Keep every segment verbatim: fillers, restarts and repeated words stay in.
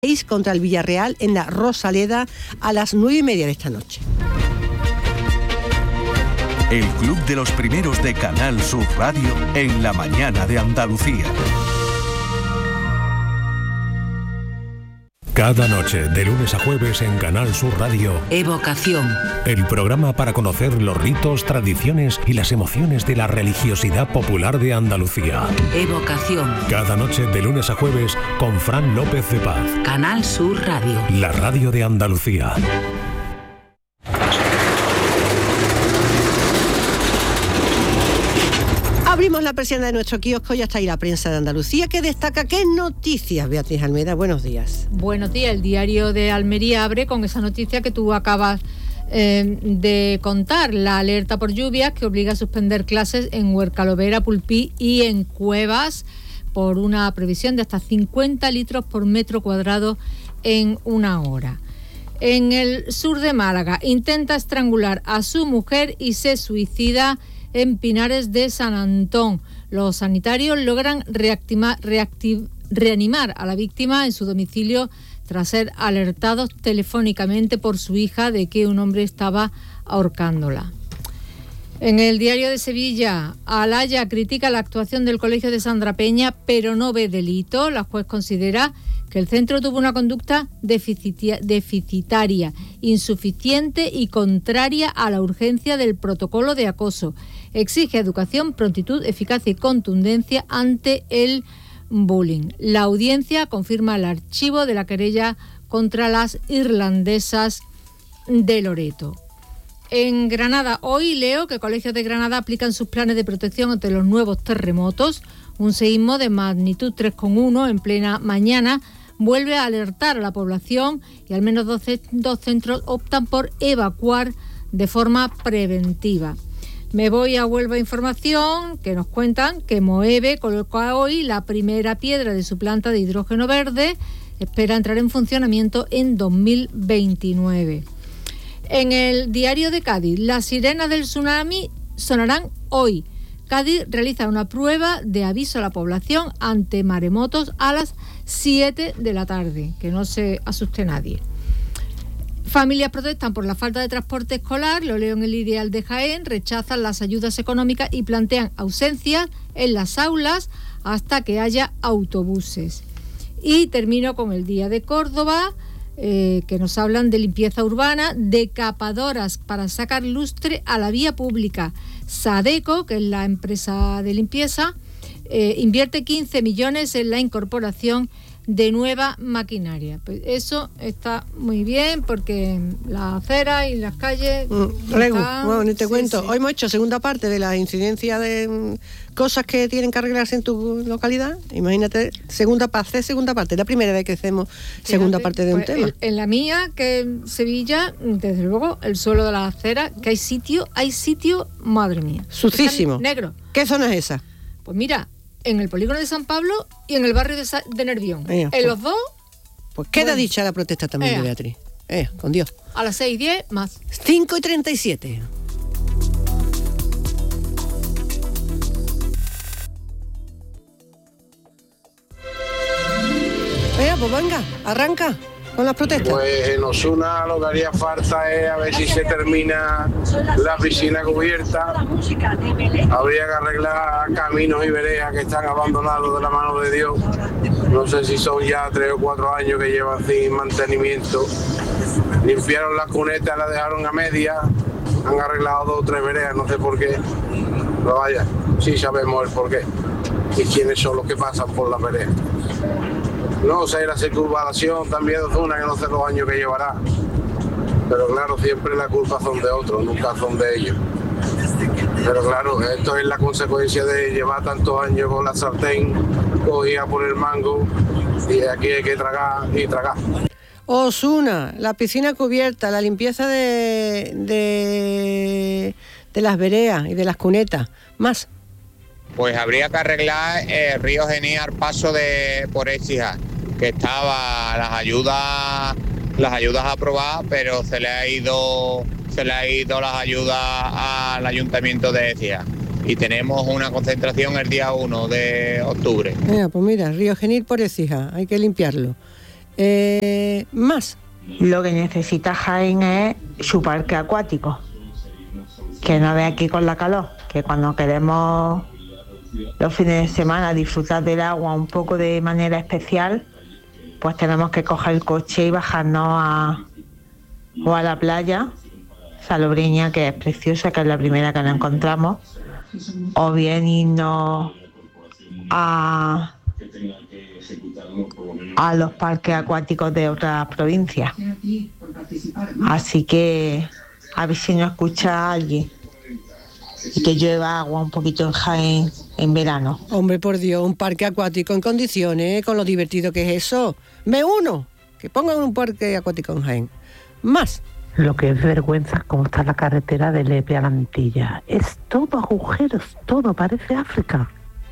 contra el Villarreal en la Rosaleda a las nueve y media de esta noche. El Club de los Primeros de Canal Sur Radio en la mañana de Andalucía. Cada noche, de lunes a jueves en Canal Sur Radio, Evocación. El programa para conocer los ritos, tradiciones y las emociones de la religiosidad popular de Andalucía. Evocación. Cada noche, de lunes a jueves, con Fran López de Paz. Canal Sur Radio. La radio de Andalucía. Abrimos la persiana de nuestro kiosco y ya está ahí la prensa de Andalucía que destaca qué noticias. Beatriz Almeida, buenos días. Buenos días. El diario de Almería abre con esa noticia que tú acabas eh, de contar, la alerta por lluvias que obliga a suspender clases en Huercalovera, Pulpí y en Cuevas por una previsión de hasta cincuenta litros por metro cuadrado en una hora. En el sur de Málaga intenta estrangular a su mujer y se suicida en Pinares de San Antón. Los sanitarios logran reactima, reactiv, reanimar a la víctima en su domicilio tras ser alertados telefónicamente por su hija de que un hombre estaba ahorcándola. En el diario de Sevilla, Alaya critica la actuación del colegio de Sandra Peña, pero no ve delito. La juez considera que el centro tuvo una conducta deficitaria, insuficiente y contraria a la urgencia del protocolo de acoso. Exige educación, prontitud, eficacia y contundencia ante el bullying. La audiencia confirma el archivo de la querella contra las irlandesas de Loreto. En Granada, hoy leo que colegios de Granada aplican sus planes de protección ante los nuevos terremotos. Un seísmo de magnitud tres coma uno en plena mañana vuelve a alertar a la población y al menos dos, dos centros optan por evacuar de forma preventiva. Me voy a Huelva Información, que nos cuentan que Moeve coloca hoy la primera piedra de su planta de hidrógeno verde. Espera entrar en funcionamiento en dos mil veintinueve. En el diario de Cádiz, las sirenas del tsunami sonarán hoy. Cádiz realiza una prueba de aviso a la población ante maremotos a las siete de la tarde. Que no se asuste nadie. Familias protestan por la falta de transporte escolar, lo leo en el Ideal de Jaén, rechazan las ayudas económicas y plantean ausencias en las aulas hasta que haya autobuses. Y termino con el Día de Córdoba, eh, que nos hablan de limpieza urbana, decapadoras para sacar lustre a la vía pública. Sadeco, que es la empresa de limpieza, eh, invierte quince millones en la incorporación de nueva maquinaria. Pues eso está muy bien porque la acera y las calles mm, Regu, están... bueno, ni te sí, cuento. sí. Hoy hemos hecho segunda parte de la incidencia de mm, cosas que tienen que arreglarse en tu localidad. Imagínate, segunda parte, segunda parte. La primera vez que hacemos segunda Fíjate, parte de un pues, tema. En, en la mía, que en Sevilla, desde luego, el suelo de la acera, que hay sitio, hay sitio, madre mía. Sucísimo. Negro. ¿Qué zona es esa? Pues mira, en el polígono de San Pablo y en el barrio de, Sa- de Nervión. Ea, en pues, los dos, Pues queda bueno. dicha la protesta también Ea. de Beatriz. Eh, con Dios. a las seis y diez más. cinco y treinta y siete. Venga, pues venga, arranca con las protestas. Pues en Osuna lo que haría falta es a ver si se termina la piscina cubierta. Habría que arreglar caminos y veredas que están abandonados de la mano de Dios. No sé si son ya tres o cuatro años que llevan sin mantenimiento. Limpiaron las cunetas, las dejaron a media. Han arreglado dos o tres veredas, no sé por qué. Pero vaya, sí sabemos el por qué. Y quiénes son los que pasan por las veredas. No sé, la circunvalación también de Osuna, que no sé los años que llevará. Pero claro, siempre la culpa son de otros, nunca son de ellos. Pero claro, esto es la consecuencia de llevar tantos años con la sartén cogida por el mango y aquí hay que tragar y tragar. Osuna, la piscina cubierta, la limpieza de, de, de las veredas y de las cunetas. Más. Pues habría que arreglar el río Genil al paso de por Écija, que estaba las ayudas las ayudas aprobadas, pero se le ha ido se le ha ido las ayudas al ayuntamiento de Écija. Y tenemos una concentración el día uno de octubre. Mira, pues mira, río Genil por Écija, hay que limpiarlo. Eh, más. Lo que necesita Jaén es su parque acuático. Que no ve aquí con la calor, que cuando queremos los fines de semana disfrutar del agua un poco de manera especial, pues tenemos que coger el coche y bajarnos a, o a la playa, Salobreña, que es preciosa, que es la primera que nos encontramos, o bien irnos a, a los parques acuáticos de otras provincias. Así que a ver si nos escucha alguien y que llueva agua un poquito en Jaén en verano. Hombre, por Dios, un parque acuático en condiciones, con lo divertido que es eso. Me uno, que pongan un parque acuático en Jaén. Más. Lo que es vergüenza es cómo está la carretera de Lepe a la Antilla. Es todo agujeros, todo, parece África.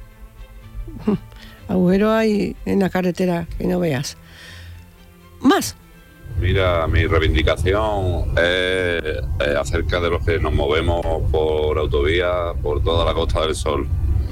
Agujeros hay en la carretera, que no veas. Más. Mira, mi reivindicación es, es acerca de los que nos movemos por autovía por toda la Costa del Sol.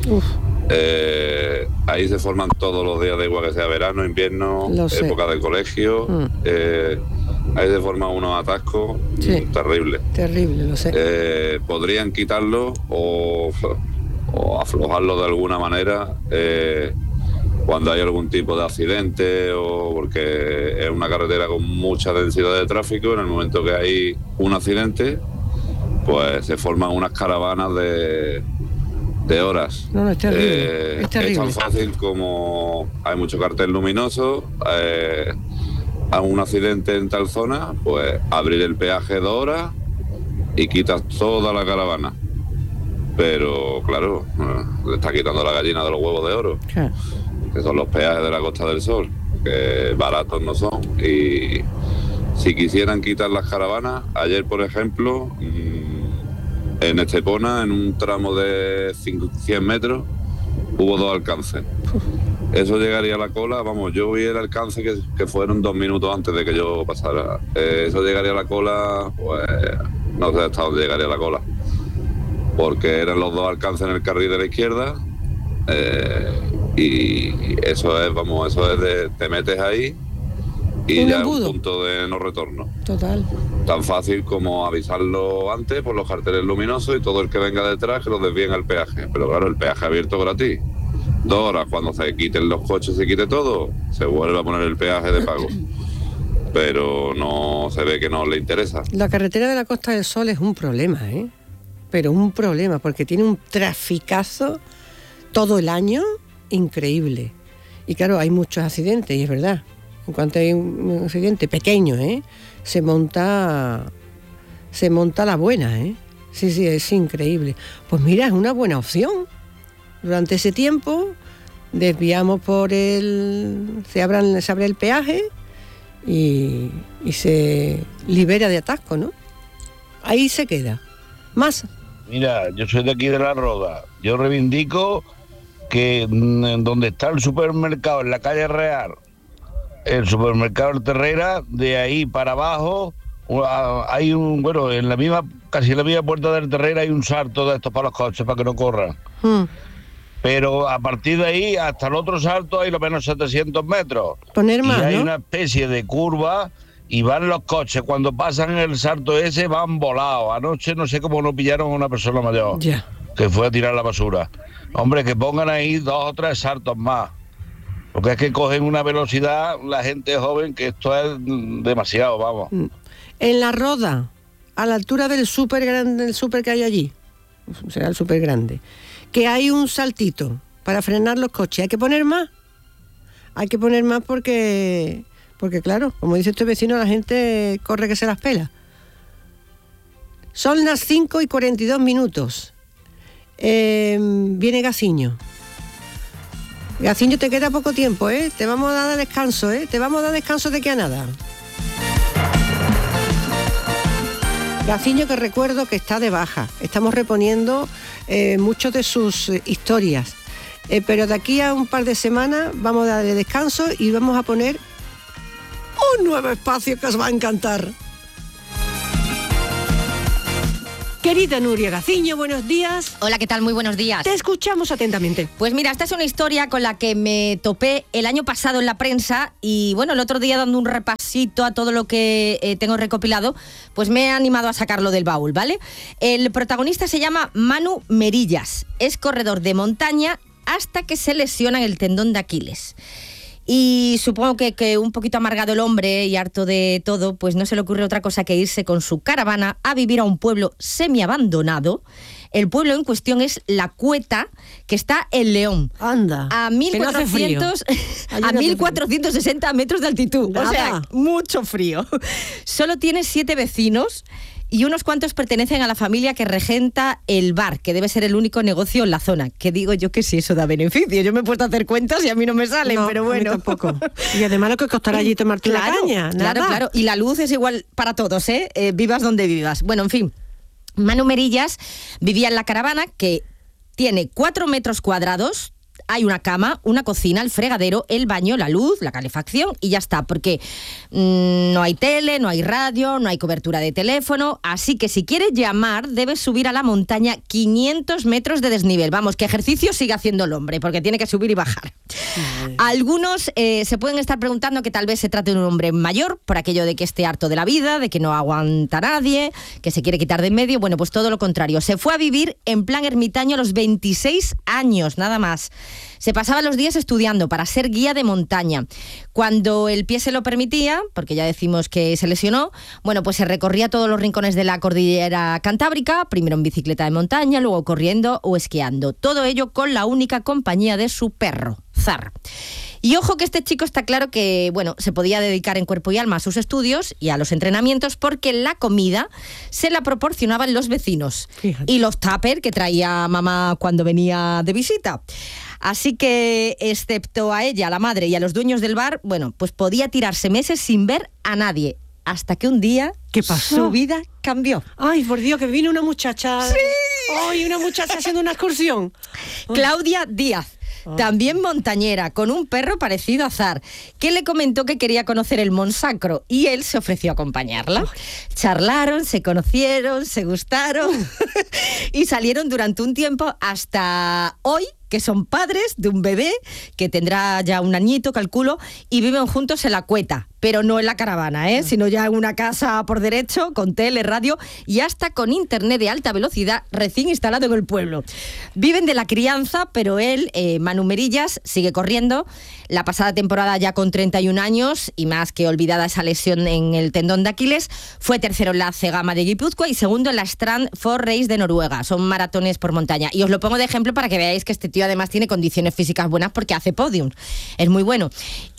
Eh, ahí se forman todos los días, de igual que sea verano, invierno, época de colegio. Mm. Eh, ahí se forman unos atascos sí. terribles. Terrible, lo sé. Eh, podrían quitarlo o, o aflojarlo de alguna manera. Eh, cuando hay algún tipo de accidente o porque es una carretera con mucha densidad de tráfico, en el momento que hay un accidente, pues se forman unas caravanas de, de horas. No, no, es terrible. Eh, es terrible. Es tan fácil como hay mucho cartel luminoso, eh, a un accidente en tal zona, pues abrir el peaje de horas y quitas toda la caravana. Pero claro, le está quitando la gallina de los huevos de oro. ¿Qué? Que son los peajes de la Costa del Sol, que baratos no son. Y si quisieran quitar las caravanas, ayer por ejemplo, en Estepona, en un tramo de cien metros, hubo dos alcances. Eso llegaría a la cola, vamos, yo vi el alcance que, que fueron dos minutos antes de que yo pasara. Eh, eso llegaría a la cola, pues no sé hasta dónde llegaría la cola, porque eran los dos alcances en el carril de la izquierda. Eh, y eso es, vamos, eso es de, te metes ahí y un ya embudo. Es un punto de no retorno. Total. Tan fácil como avisarlo antes por los carteles luminosos y todo el que venga detrás que lo desvíen al peaje. Pero claro, el peaje abierto gratis. Dos horas, cuando se quiten los coches, se quite todo, se vuelve a poner el peaje de pago. Pero no se ve que no le interesa. La carretera de la Costa del Sol es un problema, ¿eh? Pero un problema, porque tiene un traficazo todo el año increíble. Y claro, hay muchos accidentes, y es verdad. En cuanto hay un accidente pequeño, ¿eh? se monta se monta la buena, ¿eh? Sí, sí, es increíble. Pues mira, es una buena opción. Durante ese tiempo desviamos por el... se, abran, se abre el peaje y, y se libera de atasco, ¿no? Ahí se queda. Más. Mira, yo soy de aquí de La Roda. Yo reivindico que mm, donde está el supermercado, en la calle Real, el supermercado El Terrera, de ahí para abajo hay un, bueno, en la misma, casi en la misma puerta del Terrera hay un salto de estos para los coches, para que no corran. Hmm. Pero a partir de ahí hasta el otro salto hay lo menos setecientos metros. Poner más, y hay, ¿no?, una especie de curva y van los coches. Cuando pasan el salto ese van volados. Anoche no sé cómo no pillaron a una persona mayor yeah. que fue a tirar la basura. Hombre, que pongan ahí dos o tres saltos más. Porque es que cogen una velocidad la gente joven que esto es demasiado, vamos. En La Roda, a la altura del súper grande, del súper que hay allí, será el súper grande, que hay un saltito para frenar los coches. ¿Hay que poner más? Hay que poner más porque, porque claro, como dice este vecino, la gente corre que se las pela. Son las cinco y cuarenta y dos minutos. Eh, viene Gaciño. Gaciño, te queda poco tiempo, ¿eh? Te vamos a dar descanso, ¿eh? Te vamos a dar descanso de que a nada. Gaciño, que recuerdo que está de baja. Estamos reponiendo eh, muchas de sus eh, historias. Eh, pero de aquí a un par de semanas vamos a darle descanso y vamos a poner un nuevo espacio que os va a encantar. Querida Nuria Gaciño, buenos días. Hola, ¿qué tal? Muy buenos días. Te escuchamos atentamente. Pues mira, esta es una historia con la que me topé el año pasado en la prensa y bueno, el otro día dando un repasito a todo lo que eh, tengo recopilado, pues me he animado a sacarlo del baúl, ¿vale? El protagonista se llama Manu Merillas, es corredor de montaña hasta que se lesiona en el tendón de Aquiles. Y supongo que, que un poquito amargado el hombre y harto de todo, pues no se le ocurre otra cosa que irse con su caravana a vivir a un pueblo semiabandonado. El pueblo en cuestión es La Cueta, que está en León. Anda. A mil cuatrocientos, a mil cuatrocientos sesenta metros de altitud. Nada. O sea, mucho frío. Solo tiene siete vecinos. Y unos cuantos pertenecen a la familia que regenta el bar, que debe ser el único negocio en la zona. Que digo yo que si eso da beneficio. Yo me he puesto a hacer cuentas y a mí no me salen, no, pero bueno. A mí tampoco. Y además lo que costará allí tomarte claro, la caña. Nada. Claro, claro. Y la luz es igual para todos, ¿eh? eh vivas donde vivas. Bueno, en fin. Manu Merillas vivía en la caravana, que tiene cuatro metros cuadrados. Hay una cama, una cocina, el fregadero, el baño, la luz, la calefacción y ya está, porque mmm, no hay tele, no hay radio, no hay cobertura de teléfono, así que si quieres llamar debes subir a la montaña quinientos metros de desnivel. Vamos, que ejercicio sigue haciendo el hombre, porque tiene que subir y bajar. Sí. Algunos eh, se pueden estar preguntando que tal vez se trate de un hombre mayor, por aquello de que esté harto de la vida, de que no aguanta a nadie, que se quiere quitar de en medio. Bueno, pues todo lo contrario. Se fue a vivir en plan ermitaño a los veintiséis años, nada más. Se pasaba los días estudiando para ser guía de montaña. Cuando el pie se lo permitía, porque ya decimos que se lesionó, bueno, pues se recorría todos los rincones de la cordillera cantábrica, primero en bicicleta de montaña, luego corriendo o esquiando. Todo ello con la única compañía de su perro, Zar. Y ojo que este chico está claro que, bueno, se podía dedicar en cuerpo y alma a sus estudios y a los entrenamientos porque la comida se la proporcionaban los vecinos. Fíjate. Y los tuppers que traía mamá cuando venía de visita. Así que, excepto a ella, a la madre y a los dueños del bar, bueno, pues podía tirarse meses sin ver a nadie. Hasta que un día ¿qué pasó? Su vida cambió. Ay, por Dios, que vino una muchacha. ¡Sí! Ay, una muchacha haciendo una excursión. Claudia Díaz. También montañera, con un perro parecido a Zar, que le comentó que quería conocer el Monsacro y él se ofreció a acompañarla. Charlaron, se conocieron, se gustaron y salieron durante un tiempo hasta hoy, que son padres de un bebé que tendrá ya un añito, calculo, y viven juntos en La Cueta, pero no en la caravana, ¿eh? Sino ya en una casa por derecho, con tele, radio y hasta con internet de alta velocidad recién instalado en el pueblo. Viven de la crianza, pero él, eh, Manu Merillas, sigue corriendo. La pasada temporada, ya con treinta y un años, y más que olvidada esa lesión en el tendón de Aquiles, fue tercero en la Cegama de Guipúzcoa y segundo en la Strand Four Race de Noruega. Son maratones por montaña. Y os lo pongo de ejemplo para que veáis que este tío además tiene condiciones físicas buenas porque hace podium. Es muy bueno.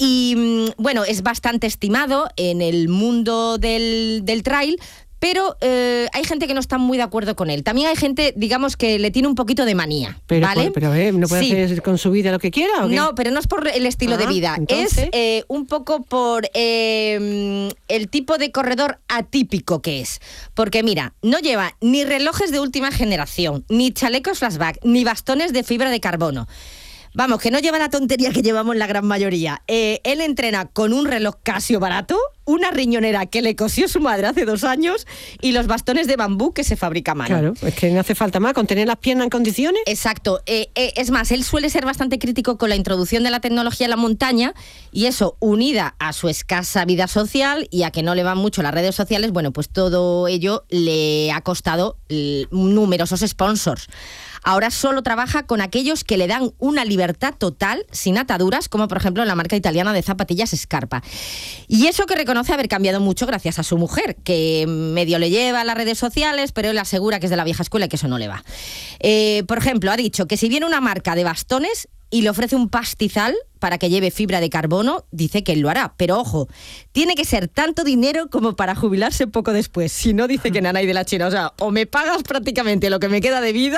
Y bueno, es bastante estimado en el mundo del, del trail, pero eh, hay gente que no está muy de acuerdo con él. También hay gente, digamos, que le tiene un poquito de manía, pero, ¿vale? Pero, eh, ¿no puede sí. hacer con su vida lo que quiera o qué? No, pero no es por el estilo ah, de vida. ¿entonces? Es eh, un poco por eh, el tipo de corredor atípico que es. Porque mira, no lleva ni relojes de última generación, ni chalecos flashback, ni bastones de fibra de carbono. Vamos, que no lleva la tontería que llevamos la gran mayoría. Eh, él entrena con un reloj Casio barato, una riñonera que le cosió su madre hace dos años y los bastones de bambú que se fabrica a mano. Claro, es que no hace falta más, con tener las piernas en condiciones. Exacto. Eh, eh, es más, él suele ser bastante crítico con la introducción de la tecnología en la montaña y eso, unida a su escasa vida social y a que no le van mucho las redes sociales, bueno, pues todo ello le ha costado eh, numerosos sponsors. Ahora solo trabaja con aquellos que le dan una libertad total, sin ataduras, como por ejemplo la marca italiana de zapatillas Scarpa. Y eso que reconoce haber cambiado mucho gracias a su mujer, que medio le lleva a las redes sociales, pero él asegura que es de la vieja escuela y que eso no le va. Eh, por ejemplo, ha dicho que si viene una marca de bastones y le ofrece un pastizal para que lleve fibra de carbono, dice que él lo hará. Pero ojo, tiene que ser tanto dinero como para jubilarse poco después. Si no, dice que nanay de la China. O sea, o me pagas prácticamente lo que me queda de vida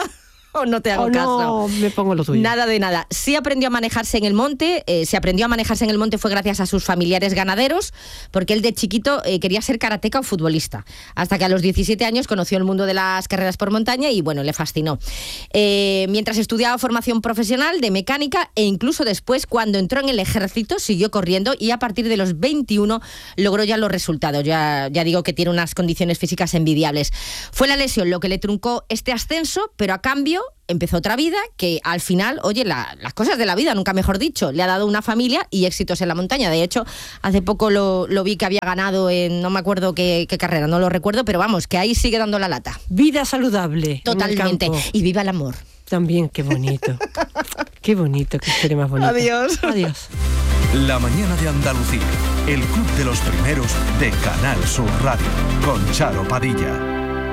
o no te hago o caso. No, me pongo lo tuyo. Nada de nada. Sí aprendió a manejarse en el monte, eh, se aprendió a manejarse en el monte fue gracias a sus familiares ganaderos, porque él de chiquito eh, quería ser karateca o futbolista, hasta que a los diecisiete años conoció el mundo de las carreras por montaña y bueno, le fascinó. Eh, mientras estudiaba formación profesional de mecánica e incluso después, cuando entró en el ejército, siguió corriendo y a partir de los veintiuno logró ya los resultados. Ya, ya digo que tiene unas condiciones físicas envidiables. Fue la lesión lo que le truncó este ascenso, pero a cambio empezó otra vida que al final, oye, la, las cosas de la vida, nunca mejor dicho, le ha dado una familia y éxitos en la montaña. De hecho, hace poco lo, lo vi que había ganado en, no me acuerdo qué, qué carrera, no lo recuerdo, pero vamos, que ahí sigue dando la lata. Vida saludable. Totalmente. Y viva el amor. También, qué bonito. Qué bonito, qué historia más bonita. Adiós. Adiós. La mañana de Andalucía, el club de los primeros de Canal Sur Radio, con Charo Padilla.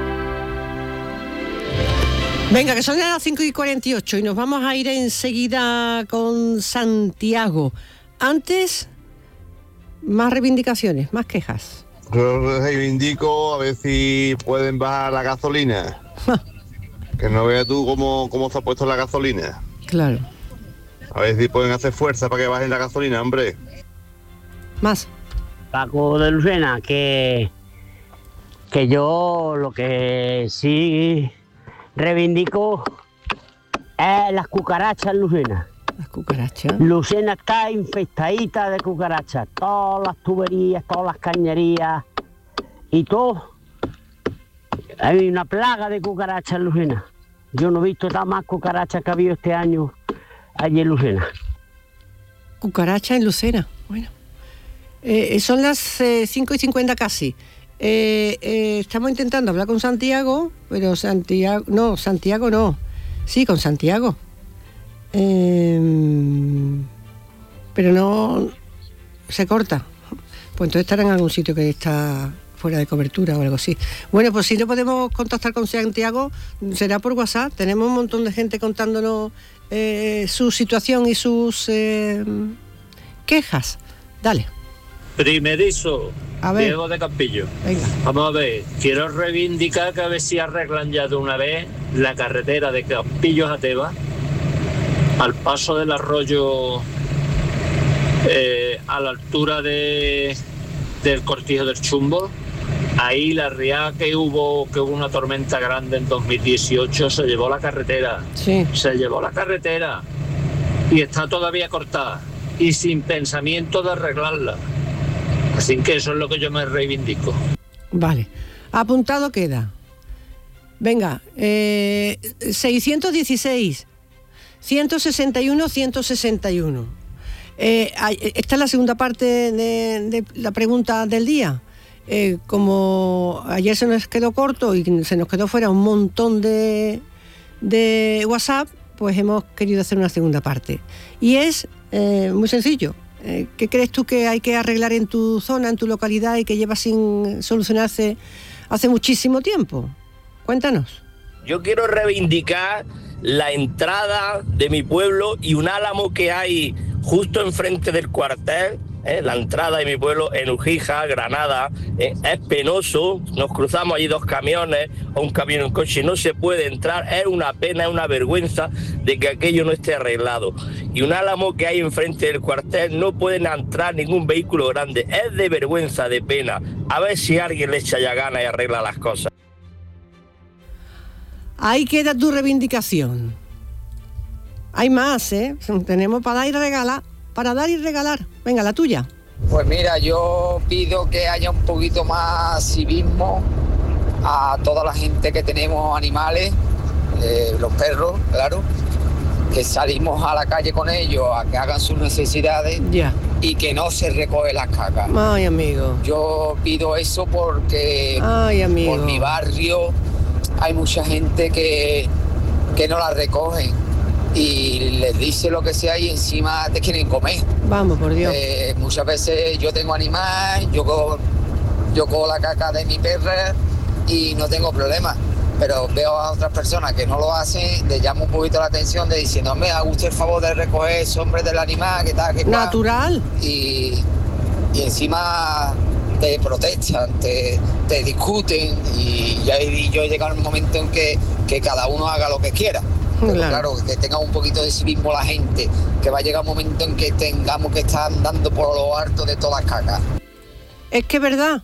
Venga, que son las cinco y cuarenta y ocho y nos vamos a ir enseguida con Santiago. Antes, más reivindicaciones, más quejas. Yo reivindico a ver si pueden bajar la gasolina. Que no veas tú cómo, cómo se ha puesto la gasolina. Claro. A ver si pueden hacer fuerza para que bajen la gasolina, hombre. Más. Paco de Lucena, que, que yo lo que sí reivindico es las cucarachas en Lucena. Las cucarachas. Lucena está infestadita de cucarachas. Todas las tuberías, todas las cañerías y todo. Hay una plaga de cucarachas en Lucena. Yo no he visto tan más cucarachas que ha habido este año allí en Lucena. Cucaracha en Lucena. Bueno. Eh, son las eh, cinco y cincuenta casi. Eh, eh, estamos intentando hablar con Santiago, pero Santiago... No, Santiago no. Sí, con Santiago. Eh, pero no... Se corta. Pues entonces estará en algún sitio que está fuera de cobertura o algo así. Bueno, pues si no podemos contactar con Santiago, será por WhatsApp. Tenemos un montón de gente contándonos eh, su situación y sus eh, quejas. Dale. Primerizo, a ver. Diego de Campillo. Venga. Vamos a ver, quiero reivindicar que a ver si arreglan ya de una vez la carretera de Campillos a Teba, al paso del arroyo, eh, a la altura de, del Cortijo del Chumbo. Ahí la riada que hubo, que hubo una tormenta grande en dos mil dieciocho, se llevó la carretera. Sí. Se llevó la carretera y está todavía cortada y sin pensamiento de arreglarla. Así que eso es lo que yo me reivindico. Vale, apuntado queda. Venga, eh, seiscientos dieciséis, ciento sesenta y uno, ciento sesenta y uno. Eh, esta es la segunda parte de, de la pregunta del día. Eh, como ayer se nos quedó corto y se nos quedó fuera un montón de, de WhatsApp, pues hemos querido hacer una segunda parte. Y es eh, muy sencillo. Eh, ¿Qué crees tú que hay que arreglar en tu zona, en tu localidad y que lleva sin solucionarse hace muchísimo tiempo? Cuéntanos. Yo quiero reivindicar la entrada de mi pueblo y un álamo que hay justo enfrente del cuartel, ¿eh? La entrada de mi pueblo en Ujija, Granada, ¿eh? Es penoso, nos cruzamos allí dos camiones o un camión en coche, no se puede entrar, es una pena, es una vergüenza de que aquello no esté arreglado. Y un álamo que hay enfrente del cuartel no pueden entrar ningún vehículo grande, es de vergüenza, de pena. A ver si alguien le echa ya ganas y arregla las cosas. Ahí queda tu reivindicación. Hay más, ¿eh? Tenemos para dar y regalar, para dar y regalar. Venga, la tuya. Pues mira, yo pido que haya un poquito más civismo a toda la gente que tenemos animales, eh, los perros, claro, que salimos a la calle con ellos a que hagan sus necesidades yeah. y que no se recoge las cacas. Ay, amigo. Yo pido eso porque Ay, amigo. por mi barrio hay mucha gente que, que no la recogen y les dice lo que sea y encima te quieren comer. Vamos, por Dios. Eh, muchas veces yo tengo animal, yo cojo, yo cojo la caca de mi perra y no tengo problema. Pero veo a otras personas que no lo hacen, les llamo un poquito la atención de diciendo, me haga usted el favor de recoger ese hombre del animal, que tal, que tal. Natural. Y, y encima te protestan, te, te discuten y ya yo he llegado a un momento en que, que cada uno haga lo que quiera. Pero Claro. claro, que tenga un poquito de civismo la gente, que va a llegar un momento en que tengamos que estar andando por lo alto de todas las cacas. Es que es verdad.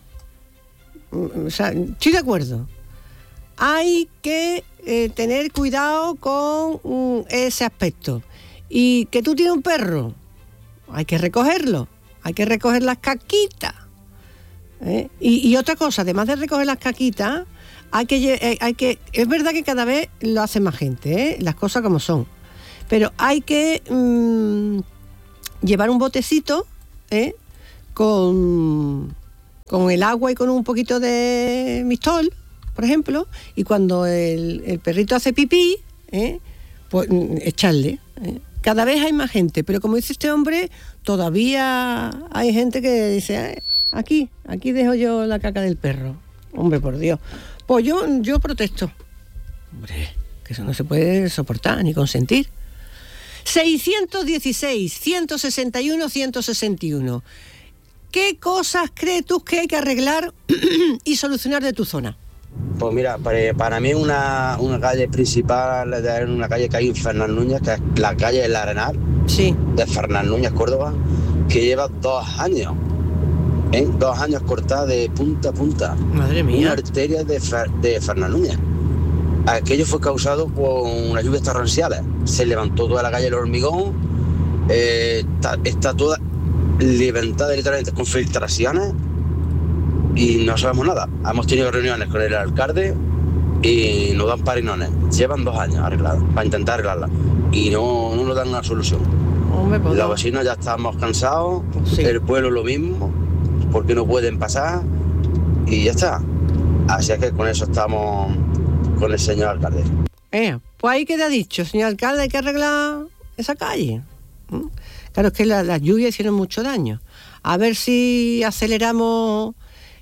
O sea, estoy de acuerdo. Hay que eh, tener cuidado con mm, ese aspecto. Y que tú tienes un perro, hay que recogerlo, hay que recoger las caquitas. ¿eh? Y, y otra cosa, además de recoger las caquitas, hay que, lle- hay que, es verdad que cada vez lo hace más gente, ¿eh? Las cosas como son. Pero hay que mm, llevar un botecito, ¿eh? con, con el agua y con un poquito de mistol, por ejemplo, y cuando el, el perrito hace pipí, ¿eh? pues mm, echarle. ¿eh? Cada vez hay más gente, pero como dice este hombre, todavía hay gente que dice, "Eh, aquí, aquí dejo yo la caca del perro". Hombre, por Dios. Pues yo, yo protesto. Hombre, que eso no se puede soportar ni consentir. seiscientos dieciséis, ciento sesenta y uno, ciento sesenta y uno. ¿Qué cosas crees tú que hay que arreglar y solucionar de tu zona? Pues mira, para, para mí una, una calle principal es una calle que hay en Fernán Núñez, que es la calle del Arenal, sí. de Fernán Núñez, Córdoba, que lleva dos años, ¿eh? dos años cortada de punta a punta. Madre mía. Una arteria de, Fer, de Fernán Núñez. Aquello fue causado por unas lluvias torrenciales. Se levantó toda la calle del Hormigón, eh, está, está toda levantada literalmente con filtraciones y no sabemos nada. Hemos tenido reuniones con el alcalde y nos dan parinones. Llevan dos años arregladas para intentar arreglarla y no, no nos dan una solución. Hombre, pues Los no. vecinos ya estamos cansados, Sí. el pueblo lo mismo, porque no pueden pasar y ya está. Así es que con eso estamos con el señor alcalde. Eh, pues ahí queda dicho, señor alcalde, hay que arreglar esa calle. ¿Mm? Claro, es que la- las lluvias hicieron mucho daño. A ver si aceleramos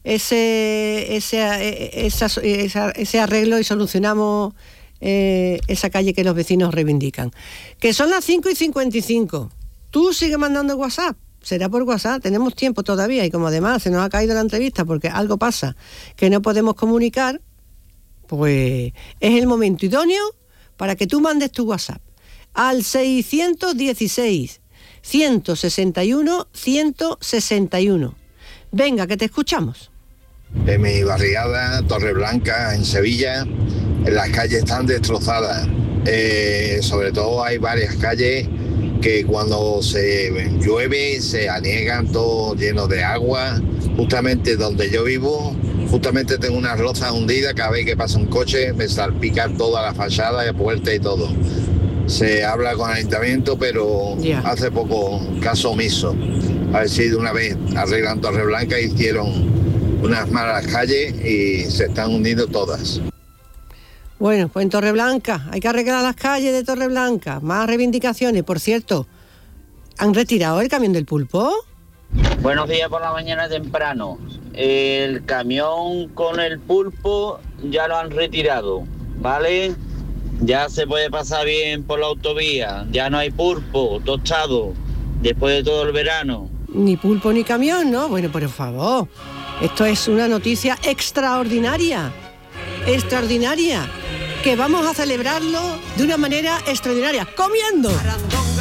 ese ese, eh, esa- esa- ese arreglo y solucionamos eh, esa calle que los vecinos reivindican. Que son las cinco y cincuenta y cinco. Tú sigue mandando WhatsApp. Será por WhatsApp, tenemos tiempo todavía y como además se nos ha caído la entrevista porque algo pasa que no podemos comunicar, pues es el momento idóneo para que tú mandes tu WhatsApp al seiscientos dieciséis, ciento sesenta y uno, ciento sesenta y uno. Venga, que te escuchamos. En mi barriada, Torreblanca, en Sevilla, las calles están destrozadas. Eh, sobre todo hay varias calles que cuando se llueve se aniegan todo lleno de agua. Justamente donde yo vivo, justamente tengo unas lozas hundidas, cada vez que pasa un coche me salpica toda la fachada, la puerta y todo. Se habla con el ayuntamiento, pero Ya. hace poco caso omiso. A ver si de una vez arreglan Torreblanca, hicieron unas malas calles y se están hundiendo todas. Bueno, pues en Torreblanca, hay que arreglar las calles de Torreblanca, más reivindicaciones. Por cierto, ¿han retirado el camión del pulpo? Buenos días por la mañana temprano. El camión con el pulpo ya lo han retirado, ¿vale? Ya se puede pasar bien por la autovía, ya no hay pulpo tostado después de todo el verano. Ni pulpo ni camión, ¿no? Bueno, por favor, esto es una noticia extraordinaria, extraordinaria, que vamos a celebrarlo de una manera extraordinaria, comiendo.